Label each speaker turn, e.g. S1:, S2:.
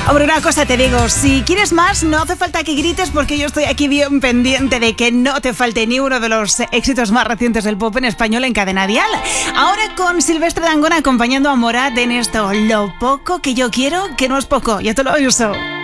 S1: Hombre, una cosa te digo, si quieres más, no hace falta que grites porque yo estoy aquí bien pendiente de que no te falte ni uno de los éxitos más recientes del pop en español en Cadena Dial. Ahora con Silvestre Dangond acompañando a Morat en esto, lo poco que yo quiero, que no es poco, ya te lo aviso.